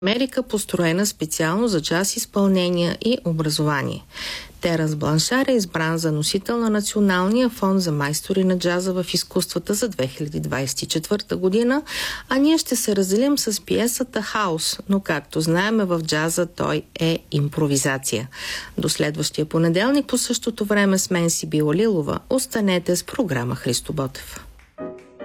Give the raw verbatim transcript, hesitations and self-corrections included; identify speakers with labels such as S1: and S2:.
S1: Америка, построена специално за джаз изпълнения и образование. Теренс Бланшар е избран за носител на Националния фонд за майстори на джаза в изкуствата за две хиляди двадесет и четвърта година, а ние ще се разделим с пиесата «Хаос», но както знаем в джаза той е импровизация. До следващия понеделник по същото време с мен Сибила Лилова. Останете с програма Христо Ботев.